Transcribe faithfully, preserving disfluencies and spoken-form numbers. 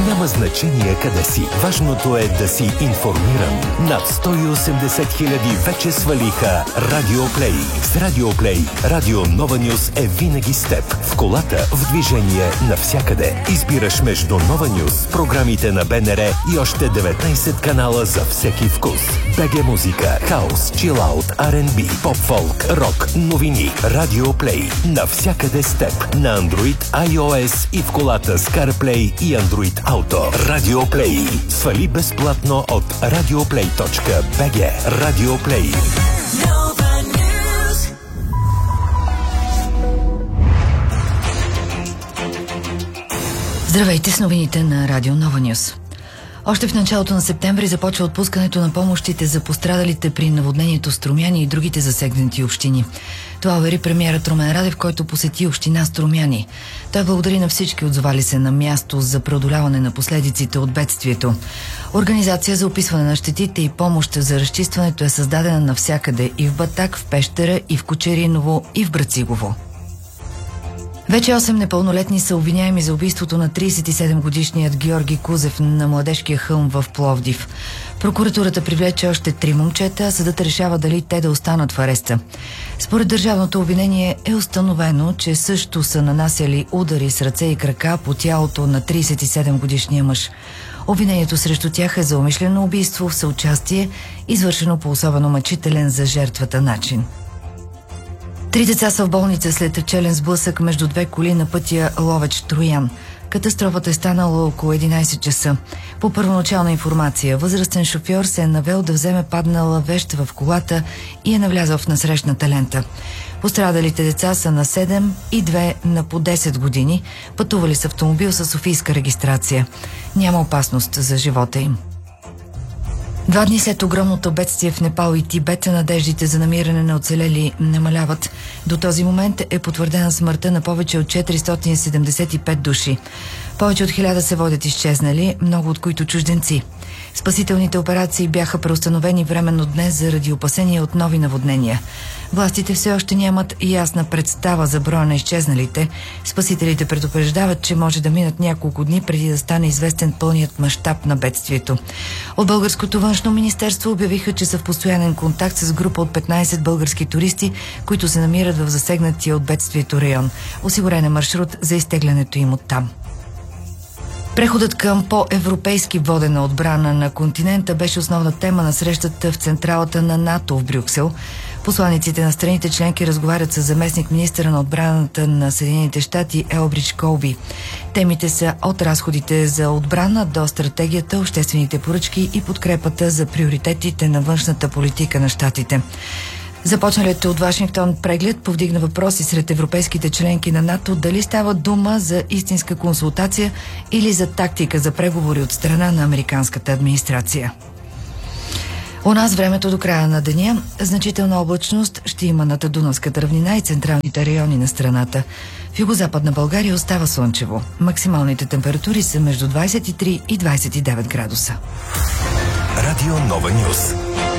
Няма значение къде си. Важното е да си информиран. Над сто и осемдесет хиляди вече свалиха Радио Плей. С Радио Плей, Радио Нова Нюс е винаги с теб. В колата, в движение, навсякъде. Избираш между Нова Нюс, програмите на БНР и още деветнайсет канала за всеки вкус. БГ музика, хаус, чилаут, Ар енд Би, поп-фолк, рок, новини. Радио Плей. Навсякъде с теб. На Android, iOS и в колата с CarPlay и Android Auto. Радио Плей. Свали безплатно от радиоплей точка би джи. Радио Плей. Здравейте с новините на Радио Нова Нюс. Още в началото на септември започва отпускането на помощите за пострадалите при наводнението Струмяни и другите засегнати общини. Това увери премиерът Румен Радев, който посети община Струмяни. Той благодари на всички отзовали се на място за преодоляване на последиците от бедствието. Организация за описване на щетите и помощ за разчистването е създадена навсякъде – и в Батак, в Пещера, и в Кочериново, и в Брацигово. Вече осем непълнолетни са обвиняеми за убийството на трийсет и седем годишният Георги Кузев на Младежкия хълм в Пловдив. Прокуратурата привлече още три момчета, а съдът решава дали те да останат в ареста. Според държавното обвинение е установено, че също са нанасяли удари с ръце и крака по тялото на трийсет и седем годишния мъж. Обвинението срещу тях е за умишлено убийство в съучастие, извършено по особено мъчителен за жертвата начин. Три деца са в болница след челен сблъсък между две коли на пътя Ловеч-Троян. Катастрофата е станала около единайсет часа. По първоначална информация, възрастен шофьор се е навел да вземе паднала вещ в колата и е навлязъл в насрещната лента. Пострадалите деца са на седем и две на по десет години. Пътували с автомобил със софийска регистрация. Няма опасност за живота им. Два дни след огромното бедствие в Непал и Тибет, надеждите за намиране на оцелели намаляват. До този момент е потвърдена смъртта на повече от четиристотин седемдесет и пет души. Повече от хиляда се водят изчезнали, много от които чужденци. Спасителните операции бяха преустановени временно днес заради опасения от нови наводнения. Властите все още нямат ясна представа за броя на изчезналите. Спасителите предупреждават, че може да минат няколко дни преди да стане известен пълният мащаб на бедствието. От Българското външно министерство обявиха, че са в постоянен контакт с група от петнайсет български туристи, които се намират в засегнатия от бедствието район. Осигурен е маршрут за изтеглянето им оттам. Преходът към по-европейски водена отбрана на континента беше основна тема на срещата в централата на НАТО в Брюксел. Посланиците на страните членки разговарят с заместник-министъра на отбраната на Съединените щати Елбридж Колби. Темите са от разходите за отбрана до стратегията, обществените поръчки и подкрепата за приоритетите на външната политика на щатите. Започналият от Вашингтон преглед повдигна въпроси сред европейските членки на НАТО дали става дума за истинска консултация или за тактика за преговори от страна на американската администрация. У нас времето до края на деня значителна облачност ще има над Дунавската равнина и централните райони на страната. В югозападна България остава слънчево. Максималните температури са между двайсет и три и двайсет и девет градуса. Радио Нова Нюс.